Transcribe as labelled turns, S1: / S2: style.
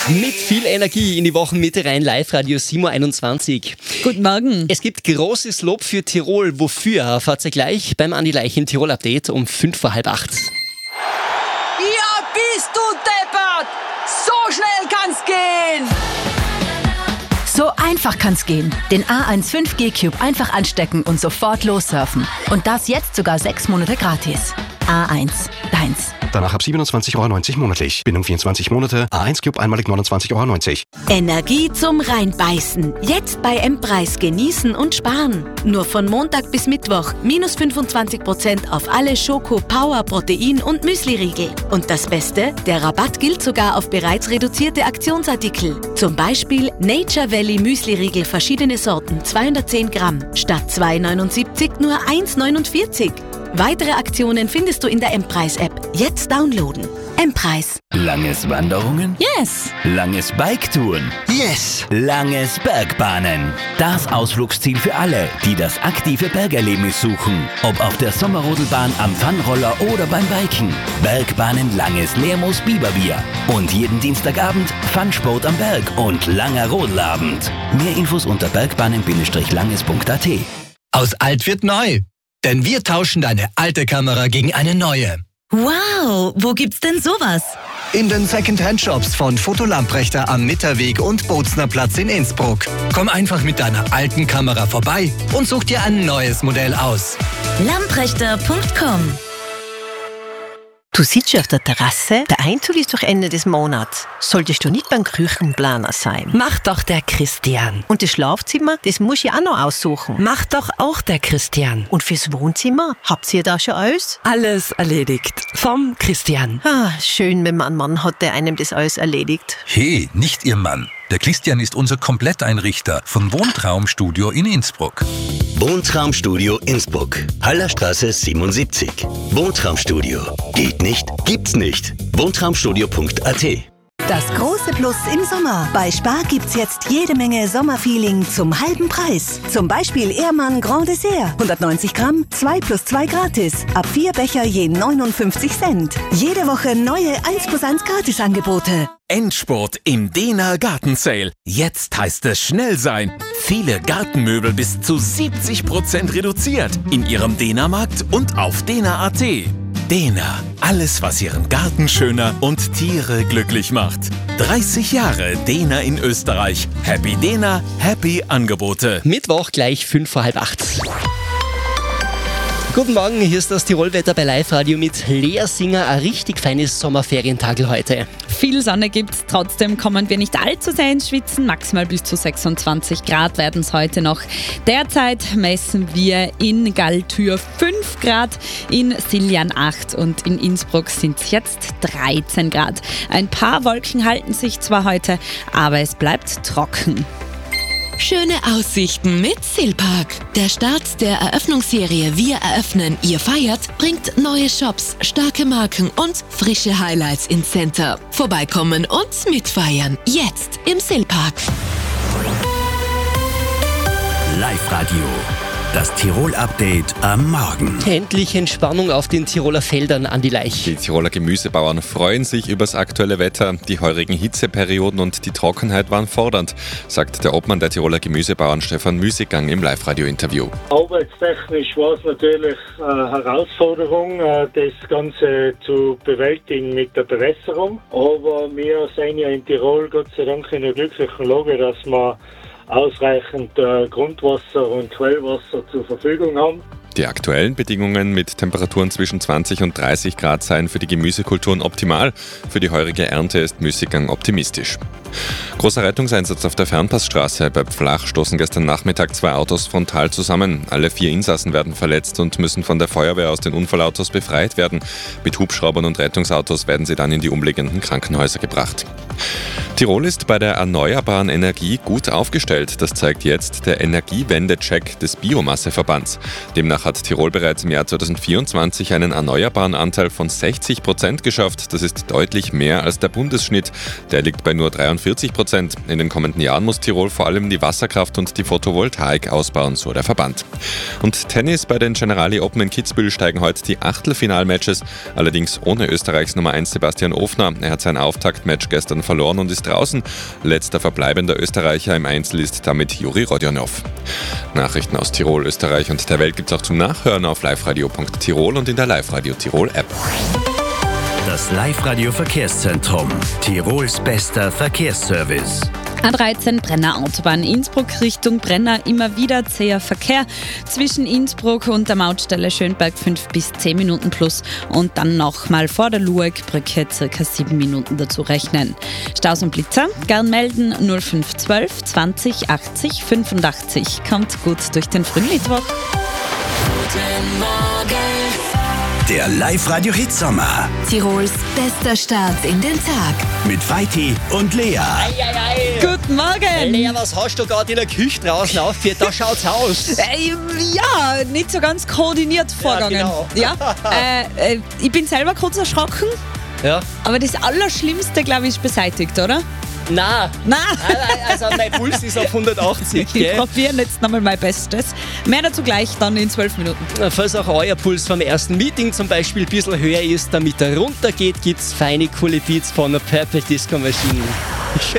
S1: Mit viel Energie in die Wochenmitte rein, Live-Radio 7.21 Uhr.
S2: Guten Morgen.
S1: Es gibt großes Lob für Tirol. Wofür? Erfahrt ihr gleich beim Andi Leich im Tirol-Update um 7:45.
S3: Ja, bist du deppert! So schnell kann's gehen!
S4: So einfach kann's gehen. Den A1 5G Cube einfach anstecken und sofort lossurfen. Und das jetzt sogar 6 Monate gratis. A1, deins.
S5: Danach ab 27,90 € monatlich. Bindung 24 Monate. A1 Cube einmalig 29,90 €.
S6: Energie zum Reinbeißen. Jetzt bei M-Preis genießen und sparen. Nur von Montag bis Mittwoch minus 25% auf alle Schoko, Power, Protein und Müsli-Riegel. Und das Beste, der Rabatt gilt sogar auf bereits reduzierte Aktionsartikel. Zum Beispiel Nature Valley Müsli-Riegel verschiedene Sorten, 210 Gramm. Statt 2,79 nur 1,49. Weitere Aktionen findest du in der M-Preis-App. Jetzt downloaden. M-Preis.
S7: Langes Wanderungen?
S6: Yes!
S7: Langes Biketouren?
S5: Yes!
S7: Langes Bergbahnen. Das Ausflugsziel für alle, die das aktive Bergerlebnis suchen. Ob auf der Sommerrodelbahn, am Funroller oder beim Biken. Bergbahnen Langes Lermoos Biberbier. Und jeden Dienstagabend Funsport am Berg und langer Rodelabend. Mehr Infos unter bergbahnen-langes.at.
S8: Aus alt wird neu. Denn wir tauschen deine alte Kamera gegen eine neue.
S6: Wow, wo gibt's denn sowas?
S8: In den Second-Hand-Shops von Foto Lamprechter am Mitterweg und Bozner Platz in Innsbruck. Komm einfach mit deiner alten Kamera vorbei und such dir ein neues Modell aus.
S6: Lamprechter.com.
S9: Du sitzt schon auf der Terrasse, der Einzug ist doch Ende des Monats. Solltest du nicht beim Küchenplaner sein?
S10: Mach doch der Christian.
S9: Und das Schlafzimmer, das muss ich auch noch aussuchen.
S10: Mach doch auch der Christian.
S9: Und fürs Wohnzimmer, habt ihr da schon alles?
S10: Alles erledigt. Vom Christian.
S9: Ah, schön, wenn man einen Mann hat, der einem das alles erledigt.
S11: Hey, nicht Ihr Mann. Der Christian ist unser Kompletteinrichter von Wohntraumstudio in Innsbruck.
S12: Wohntraumstudio Innsbruck. Hallerstraße 77. Wohntraumstudio. Geht nicht? Gibt's nicht. Wohntraumstudio.at.
S13: Das große Plus im Sommer. Bei Spar gibt's jetzt jede Menge Sommerfeeling zum halben Preis. Zum Beispiel Ehrmann Grand Dessert. 190 Gramm, 2 + 2 gratis. Ab 4 Becher je 59 Cent. Jede Woche neue 1+1 Gratisangebote.
S14: Endspurt im Dena Garten Sale. Jetzt heißt es schnell sein. Viele Gartenmöbel bis zu 70% reduziert. In Ihrem Dena-Markt und auf dena.at. Dena, alles was Ihren Garten schöner und Tiere glücklich macht. 30 Jahre Dena in Österreich. Happy Dena, happy Angebote.
S1: Mittwoch gleich 7:45. Guten Morgen, hier ist das Tirolwetter bei Live-Radio mit Lea Singer. Ein richtig feines Sommerferientagel heute.
S2: Viel Sonne gibt's, trotzdem kommen wir nicht allzu sehr ins Schwitzen. Maximal bis zu 26 Grad werden es heute noch. Derzeit messen wir in Galtür 5 Grad, in Siljan 8 und in Innsbruck sind es jetzt 13 Grad. Ein paar Wolken halten sich zwar heute, aber es bleibt trocken.
S6: Schöne Aussichten mit Silpark. Der Start der Eröffnungsserie Wir eröffnen, ihr feiert bringt neue Shops, starke Marken und frische Highlights ins Center. Vorbeikommen und mitfeiern. Jetzt im Silpark.
S7: Live-Radio. Das Tirol-Update am Morgen.
S1: Endlich Entspannung auf den Tiroler Feldern, Andi Leich.
S15: Die Tiroler Gemüsebauern freuen sich über das aktuelle Wetter. Die heurigen Hitzeperioden und die Trockenheit waren fordernd, sagt der Obmann der Tiroler Gemüsebauern Stefan Müßiggang im Live-Radio-Interview.
S16: Arbeitstechnisch war es natürlich eine Herausforderung, das Ganze zu bewältigen mit der Bewässerung. Aber wir sind ja in Tirol Gott sei Dank in der glücklichen Lage, dass wir ausreichend Grundwasser und Quellwasser zur Verfügung haben.
S15: Die aktuellen Bedingungen mit Temperaturen zwischen 20 und 30 Grad seien für die Gemüsekulturen optimal. Für die heurige Ernte ist Müßiggang optimistisch. Großer Rettungseinsatz auf der Fernpassstraße. Bei Pflach stoßen gestern Nachmittag 2 Autos frontal zusammen. Alle 4 Insassen werden verletzt und müssen von der Feuerwehr aus den Unfallautos befreit werden. Mit Hubschraubern und Rettungsautos werden sie dann in die umliegenden Krankenhäuser gebracht. Tirol ist bei der erneuerbaren Energie gut aufgestellt. Das zeigt jetzt der Energiewende-Check des Biomasseverbands. Demnach hat Tirol bereits im Jahr 2024 einen erneuerbaren Anteil von 60% geschafft. Das ist deutlich mehr als der Bundesschnitt. Der liegt bei nur 43%. In den kommenden Jahren muss Tirol vor allem die Wasserkraft und die Photovoltaik ausbauen, so der Verband. Und Tennis: bei den Generali Open in Kitzbühel steigen heute die Achtelfinalmatches, allerdings ohne Österreichs Nummer 1 Sebastian Ofner. Er hat sein Auftaktmatch gestern verloren und ist draußen. Letzter verbleibender Österreicher im Einzel ist damit Juri Rodionov. Nachrichten aus Tirol, Österreich und der Welt gibt's auch zum Nachhören auf liveradio.tirol und in der Live-Radio Tirol App.
S7: Das Live-Radio Verkehrszentrum. Tirols bester Verkehrsservice.
S2: A13 Brenner Autobahn Innsbruck Richtung Brenner, immer wieder zäher Verkehr zwischen Innsbruck und der Mautstelle Schönberg 5 bis 10 Minuten plus und dann nochmal vor der Lueck-Brücke ca. 7 Minuten dazu rechnen. Staus und Blitzer gern melden 0512 20 80 85. Kommt gut durch den frühen Mittwoch.
S17: Guten Morgen.
S7: Der Live-Radio-Hit Sommer.
S6: Tirols bester Start in den Tag.
S7: Mit Veit und Lea.
S2: Guten Morgen!
S1: Lea, was hast du gerade in der Küche draußen aufgeführt? Da schaut's aus.
S2: Ja, nicht so ganz koordiniert vorgegangen.
S1: Ja,
S2: ich bin selber kurz erschrocken,
S1: Ja.
S2: aber das Allerschlimmste, glaube ich, ist beseitigt, oder?
S1: Nein. Also mein Puls ist auf 180.
S2: Ich
S1: Gell?
S2: probiere jetzt nochmal mein Bestes. Mehr dazu gleich dann in 12 Minuten.
S1: Falls auch euer Puls vom ersten Meeting zum Beispiel ein bisschen höher ist, damit er runtergeht, gibt's feine coole Beats von der Purple Disco Machine. Schön.